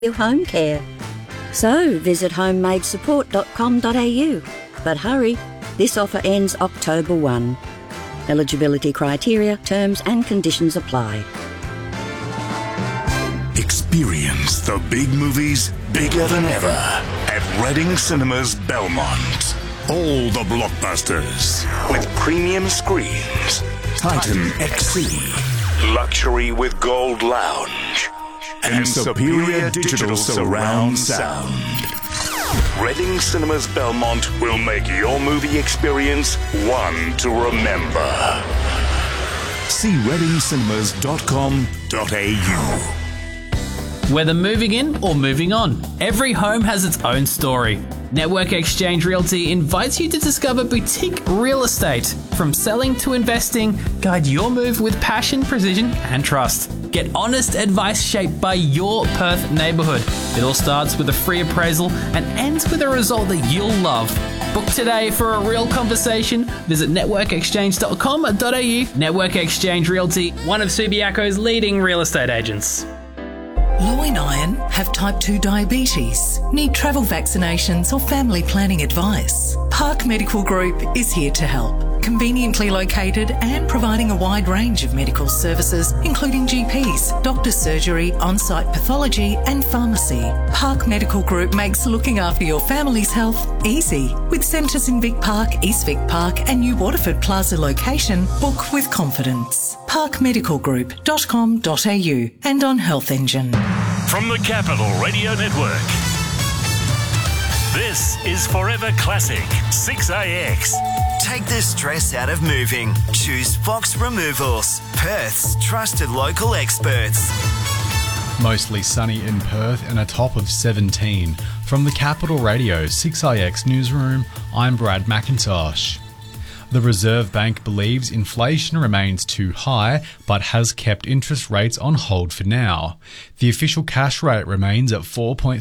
home care. So visit homemadesupport.com.au. But hurry, this offer ends October 1. Eligibility criteria, terms and conditions apply. Experience the big movies bigger than ever at Reading Cinemas Belmont. All the blockbusters with premium screens, Titan XC, luxury with Gold Lounge, and superior digital surround sound. Reading Cinemas Belmont will make your movie experience one to remember. See readingcinemas.com.au. Whether moving in or moving on, every home has its own story. Network Exchange Realty invites you to discover boutique real estate. From selling to investing, guide your move with passion, precision and trust. Get honest advice shaped by your Perth neighbourhood. It all starts with a free appraisal and ends with a result that you'll love. Book today for a real conversation. Visit networkexchange.com.au. Network Exchange Realty, one of Subiaco's leading real estate agents. Low in iron, have type 2 diabetes, need travel vaccinations or family planning advice? Park Medical Group is here to help. Conveniently located and providing a wide range of medical services, including GPs, doctor's surgery, on-site pathology and pharmacy. Park Medical Group makes looking after your family's health easy. With centres in Vic Park, East Vic Park and New Waterford Plaza location, book with confidence. parkmedicalgroup.com.au and on Health Engine. From the Capital Radio Network, this is Forever Classic 6AX. Take the stress out of moving. Choose Fox Removals, Perth's trusted local experts. Mostly sunny in Perth and a top of 17. From the Capital Radio 6IX Newsroom, I'm Brad McIntosh. The Reserve Bank believes inflation remains too high but has kept interest rates on hold for now. The official cash rate remains at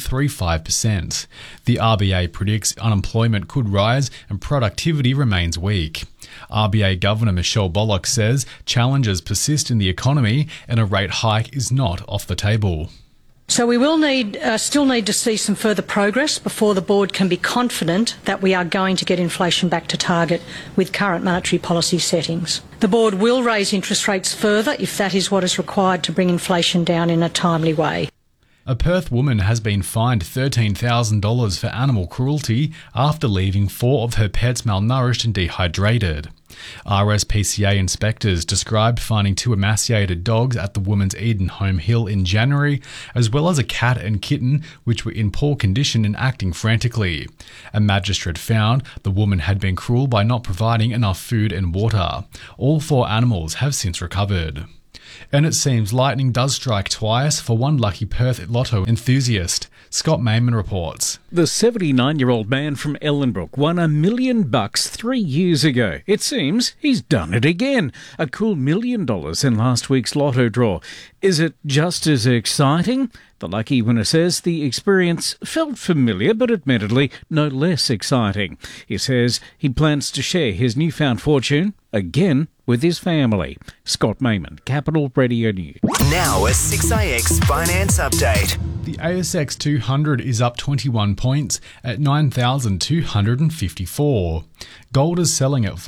4.35%. The RBA predicts unemployment could rise and productivity remains weak. RBA Governor Michelle Bullock says challenges persist in the economy and a rate hike is not off the table. So we will still need to see some further progress before the board can be confident that we are going to get inflation back to target with current monetary policy settings. The board will raise interest rates further if that is what is required to bring inflation down in a timely way. A Perth woman has been fined $13,000 for animal cruelty after leaving 4 of her pets malnourished and dehydrated. RSPCA inspectors described finding 2 emaciated dogs at the woman's Eden Home Hill in January, as well as a cat and kitten which were in poor condition and acting frantically. A magistrate found the woman had been cruel by not providing enough food and water. All 4 animals have since recovered. And it seems lightning does strike twice for one lucky Perth Lotto enthusiast. Scott Mayman reports. The 79-year-old man from Ellenbrook won $1 million 3 years ago. It seems he's done it again. A cool $1 million in last week's Lotto draw. Is it just as exciting? The lucky winner says the experience felt familiar, but admittedly no less exciting. He says he plans to share his newfound fortune again with his family. Scott Mayman, Capital Radio News. Now a 6IX finance update. The ASX 200 is up 21 points at 9,254. Gold is selling at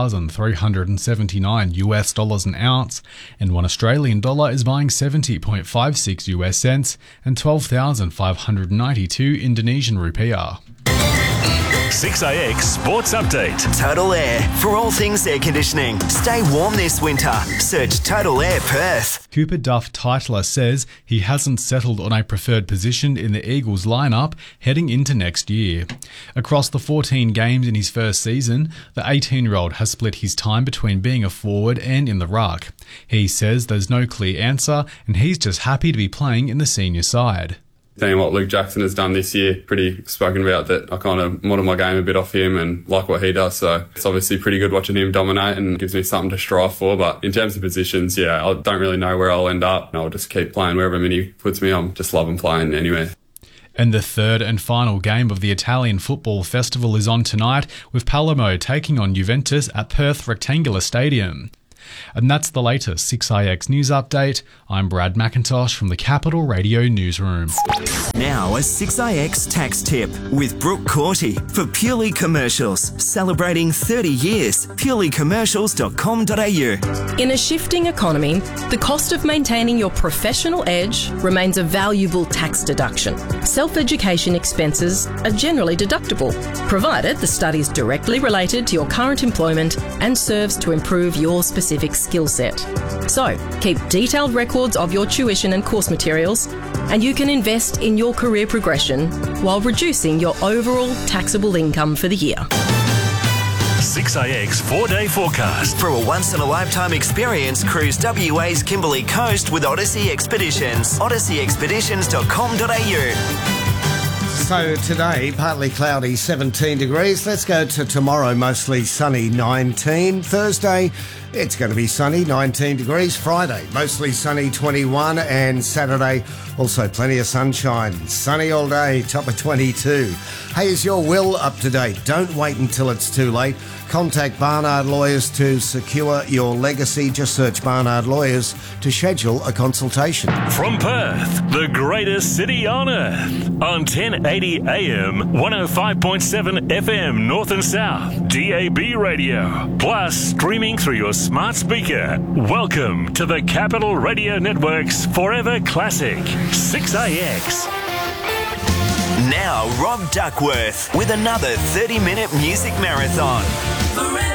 $4,379 an ounce, and $1 Australian dollar is buying 70.56 US cents and 12,592 Indonesian rupiah. 6AX Sports Update. Total Air. For all things air conditioning, stay warm this winter. Search Total Air Perth. Cooper Duff Titler says he hasn't settled on a preferred position in the Eagles lineup heading into next year. Across the 14 games in his first season, the 18-year-old has split his time between being a forward and in the ruck. He says there's no clear answer and he's just happy to be playing in the senior side. Seeing what Luke Jackson has done this year, pretty spoken about that I kind of model my game a bit off him and like what he does. So it's obviously pretty good watching him dominate and gives me something to strive for. But in terms of positions, yeah, I don't really know where I'll end up. I'll just keep playing wherever Mini puts me. I'm just loving playing anywhere. And the third and final game of the Italian Football Festival is on tonight, with Palermo taking on Juventus at Perth Rectangular Stadium. And that's the latest 6IX News Update. I'm Brad McIntosh from the Capital Radio Newsroom. Now a 6IX tax tip with Brooke Corty for Purely Commercials, celebrating 30 years. purelycommercials.com.au. In a shifting economy, the cost of maintaining your professional edge remains a valuable tax deduction. Self-education expenses are generally deductible, provided the study is directly related to your current employment and serves to improve your specific skill set. So, keep detailed records of your tuition and course materials, and you can invest in your career progression while reducing your overall taxable income for the year. 6IX 4-day forecast. For a once-in-a-lifetime experience, cruise WA's Kimberley Coast with Odyssey Expeditions. odysseyexpeditions.com.au. So today, partly cloudy, 17 degrees. Let's go to tomorrow, mostly sunny, 19. Thursday, it's going to be sunny, 19 degrees. Friday, mostly sunny, 21. And Saturday, also plenty of sunshine. Sunny all day, top of 22. Hey, is your will up to date? Don't wait until it's too late. Contact Barnard Lawyers to secure your legacy. Just search Barnard Lawyers to schedule a consultation. From Perth, the greatest city on earth. On 1080 AM, 105.7 FM North and South, DAB radio. Plus, streaming through your smart speaker. Welcome to the Capital Radio Network's Forever Classic, 6IX. Now, Rob Duckworth with another 30-minute music marathon.